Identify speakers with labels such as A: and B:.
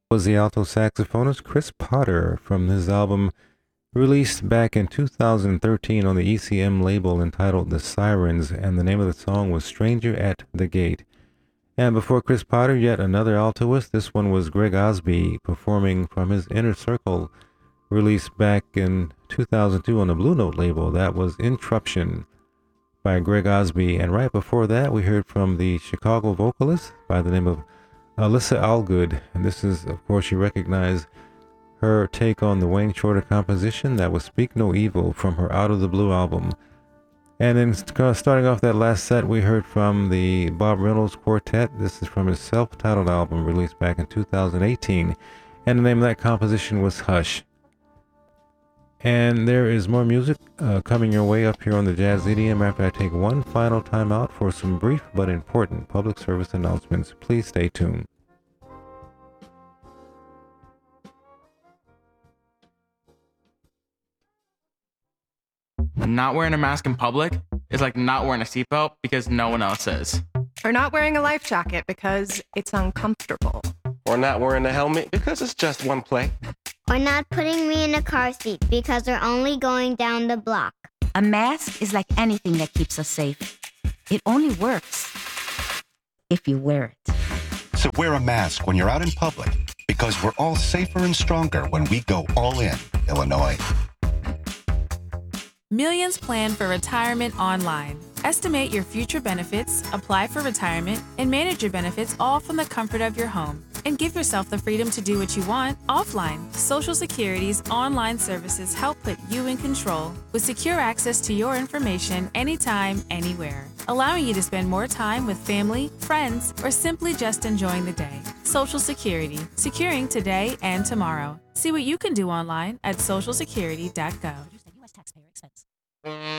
A: Was the alto saxophonist Chris Potter from his album released back in 2013 on the ECM label entitled The Sirens, and the name of the song was Stranger at the Gate. And before Chris Potter, yet another altoist. This one was Greg Osby performing from his Inner Circle, released back in 2002 on the Blue Note label. That was Interruption by Greg Osby. And right before that, we heard from the Chicago vocalist by the name of Alyssa Allgood. And this is, of course, you recognize her take on the Wayne Shorter composition that was Speak No Evil from her Out of the Blue album. And then starting off that last set, we heard from the Bob Reynolds Quartet. This is from his self-titled album released back in 2018. And the name of that composition was Hush. And there is more music coming your way up here on the Jazz EDM after I take one final time out for some brief but important public service announcements. Please stay tuned.
B: Not wearing a mask in public is like not wearing a seatbelt because no one else is.
C: Or not wearing a life jacket because it's uncomfortable.
D: Or not wearing a helmet because it's just one play.
E: Or not putting me in a car seat because we're only going down the block.
F: A mask is like anything that keeps us safe. It only works if you wear it.
G: So wear a mask when you're out in public because we're all safer and stronger when we go all in, Illinois.
H: Millions plan for retirement online. Estimate your future benefits, apply for retirement, and manage your benefits all from the comfort of your home. And give yourself the freedom to do what you want offline. Social Security's online services help put you in control with secure access to your information anytime, anywhere, allowing you to spend more time with family, friends, or simply just enjoying the day. Social Security, securing today and tomorrow. See what you can do online at socialsecurity.gov.